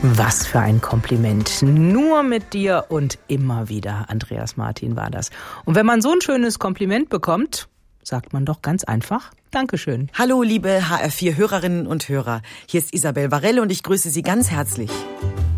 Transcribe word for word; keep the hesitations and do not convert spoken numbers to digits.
Was für ein Kompliment. Nur mit dir und immer wieder. Andreas Martin war das. Und wenn man so ein schönes Kompliment bekommt, sagt man doch ganz einfach Dankeschön. Hallo liebe H R vier Hörerinnen und Hörer. Hier ist Isabel Varelle und ich grüße Sie ganz herzlich.